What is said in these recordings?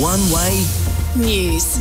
One Way News.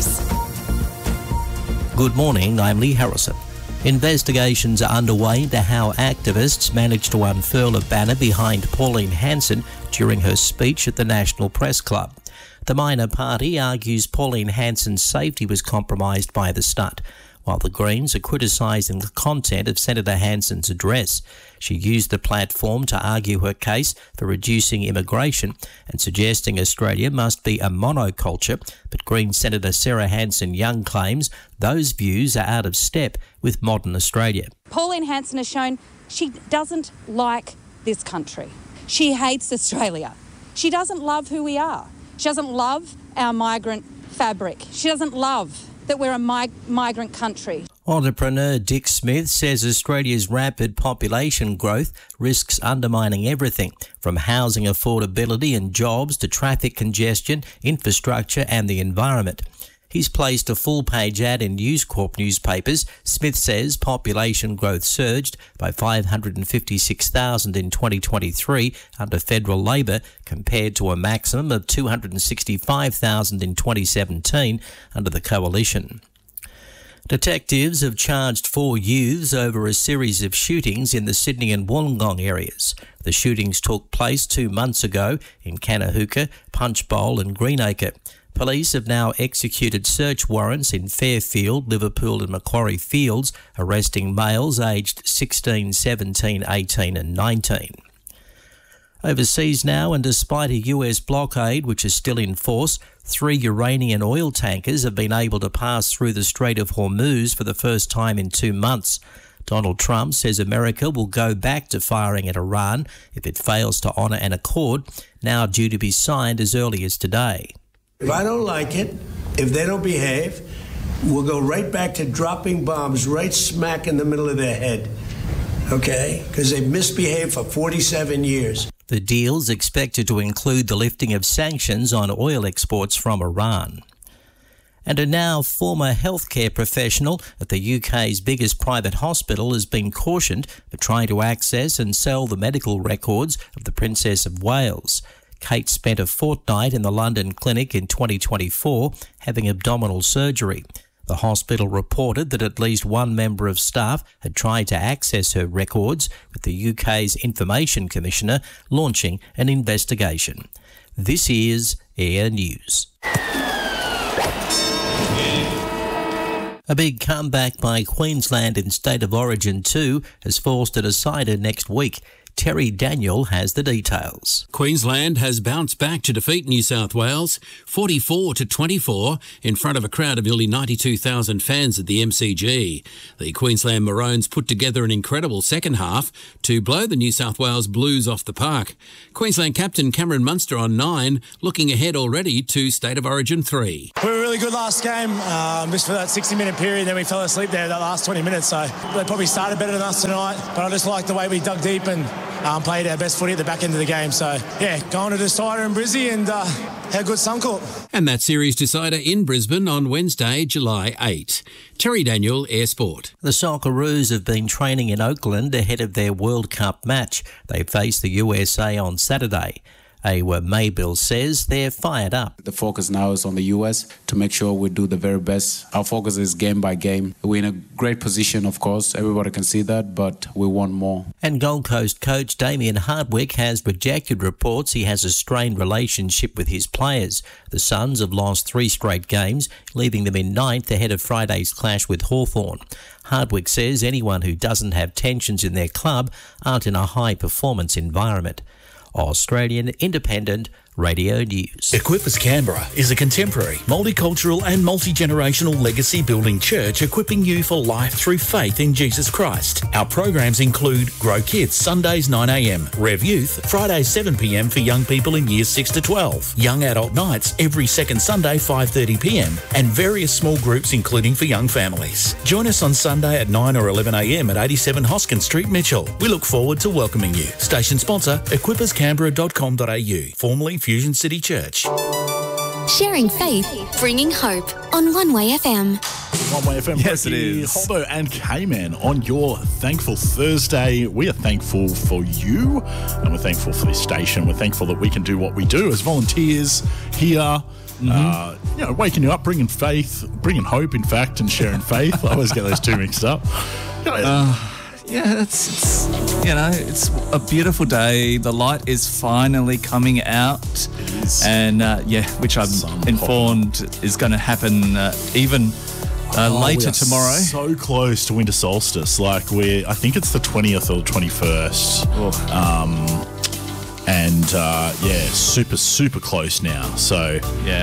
Good morning, I'm Lee Harrison. Investigations are underway into how activists managed to unfurl a banner behind Pauline Hanson during her speech at the National Press Club. The minor party argues Pauline Hanson's safety was compromised by the stunt, while the Greens are criticising the content of Senator Hanson's address. She used the platform to argue her case for reducing immigration and suggesting Australia must be a monoculture, but Green Senator Sarah Hanson-Young claims those views are out of step with modern Australia. Pauline Hanson has shown she doesn't like this country. She hates Australia. She doesn't love who we are. She doesn't love our migrant fabric. She doesn't love that we're a migrant country. Entrepreneur Dick Smith says Australia's rapid population growth risks undermining everything, from housing affordability and jobs to traffic congestion, infrastructure and the environment. He's placed a full-page ad in News Corp newspapers. Smith says population growth surged by 556,000 in 2023 under federal Labor, compared to a maximum of 265,000 in 2017 under the Coalition. Detectives have charged 4 youths over a series of shootings in the Sydney and Wollongong areas. The shootings took place 2 months ago in Canahuka, Punchbowl and Greenacre. Police have now executed search warrants in Fairfield, Liverpool and Macquarie Fields, arresting males aged 16, 17, 18 and 19. Overseas now, and despite a US blockade which is still in force, 3 Iranian oil tankers have been able to pass through the Strait of Hormuz for the first time in 2 months. Donald Trump says America will go back to firing at Iran if it fails to honour an accord now due to be signed as early as today. If I don't like it, if they don't behave, we'll go right back to dropping bombs right smack in the middle of their head, okay? Because they've misbehaved for 47 years. The deal's expected to include the lifting of sanctions on oil exports from Iran. And a now former healthcare professional at the UK's biggest private hospital has been cautioned for trying to access and sell the medical records of the Princess of Wales. Kate spent a fortnight in the London clinic in 2024 having abdominal surgery. The hospital reported that at least one member of staff had tried to access her records, with the UK's Information Commissioner launching an investigation. This is Air News. A big comeback by Queensland in State of Origin 2 has forced a decider next week. Terry Daniel has the details. Queensland has bounced back to defeat New South Wales 44-24 in front of a crowd of nearly 92,000 fans at the MCG. The Queensland Maroons put together an incredible second half to blow the New South Wales Blues off the park. Queensland captain Cameron Munster on 9, looking ahead already to State of Origin 3. We were really good last game, just for that 60-minute period, then we fell asleep there that last 20 minutes, so they probably started better than us tonight, but I just like the way we dug deep and played our best footy at the back end of the game. So, yeah, going to decider in Brizzy and had a good Suncorp. And that series decider in Brisbane on Wednesday, July 8. Terry Daniel, Air Sport. The Socceroos have been training in Oakland ahead of their World Cup match. They face the USA on Saturday. Awa Maybill says they're fired up. The focus now is on the US to make sure we do the very best. Our focus is game by game. We're in a great position, of course. Everybody can see that, but we want more. And Gold Coast coach Damien Hardwick has rejected reports he has a strained relationship with his players. The Suns have lost 3 straight games, leaving them in 9th ahead of Friday's clash with Hawthorn. Hardwick says anyone who doesn't have tensions in their club aren't in a high-performance environment. Australian Independent Radio News. Equippers Canberra is a contemporary, multicultural and multi-generational legacy building church equipping you for life through faith in Jesus Christ. Our programs include Grow Kids, Sundays 9am, Rev Youth, Fridays 7pm for young people in years 6 to 12, Young Adult Nights every second Sunday 5:30pm, and various small groups including for young families. Join us on Sunday at 9 or 11am at 87 Hoskin Street, Mitchell. We look forward to welcoming you. Station sponsor, equipperscanberra.com.au, formerly Fusion City Church. Sharing faith, bringing hope on One Way FM. One Way FM. Yes, it is. Holdo and K-Man on your Thankful Thursday. We are thankful for you and we're thankful for this station. We're thankful that we can do what we do as volunteers here waking you up, bringing faith, bringing hope, in fact, and sharing faith. I always get those two mixed up. Yeah, it's a beautiful day. The light is finally coming out. It is. And, which I'm informed is going to happen even later tomorrow. So close to winter solstice. Like, I think it's the 20th or 21st. Super, super close now. So,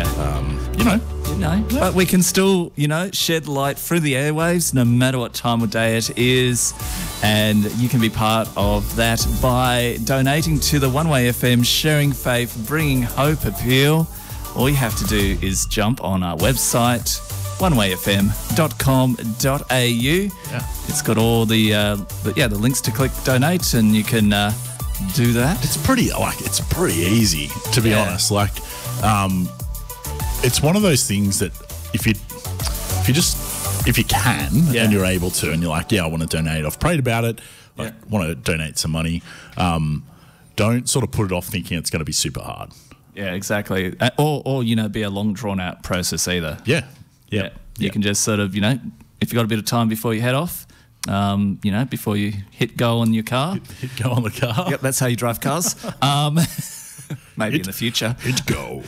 but we can still, shed light through the airwaves no matter what time of day it is. And you can be part of that by donating to the One Way FM Sharing Faith, Bringing Hope appeal. All you have to do is jump on our website, onewayfm.com.au. Yeah. It's got all the links to click donate, and you can do that. It's pretty easy, to be honest. Like, it's one of those things that if you can and you're able to, and you're like, I want to donate. I've prayed about it. I want to donate some money. Don't sort of put it off thinking it's going to be super hard. Yeah, exactly. Or be a long drawn out process either. Yeah. You can just sort of, if you've got a bit of time before you head off, before you hit go on your car. Hit go on the car. Yep, that's how you drive cars. Maybe in the future. Hit go.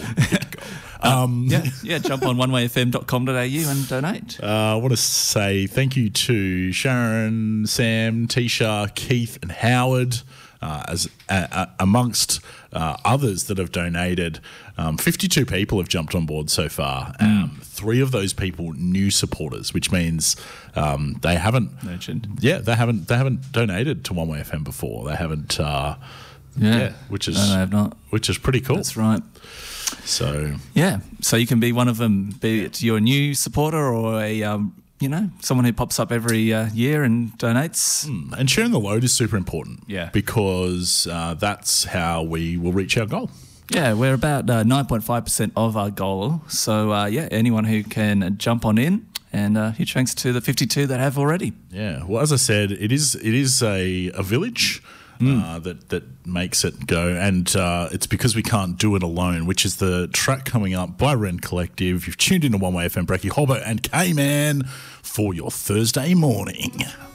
Jump on onewayfm.com.au and donate. I want to say thank you to Sharon, Sam, Tisha, Keith and Howard, amongst others that have donated. 52 people have jumped on board so far. 3 of those people new supporters, which means they haven't mentioned. Yeah, they haven't donated to One Way FM before. They haven't. Which is no, they have not. Which is pretty cool. That's right. So so you can be one of them, be it you're a new supporter or a someone who pops up every year and donates. And sharing the load is super important. Yeah, because that's how we will reach our goal. Yeah, we're about 9.5% of our goal. So anyone who can jump on in. And huge thanks to the 52 that have already. Yeah, well, as I said, it is a village. That makes it go, and it's because we can't do it alone, which is the track coming up by Ren Collective. You've tuned into One Way FM, Brecky Holbo and K-Man for your Thursday morning.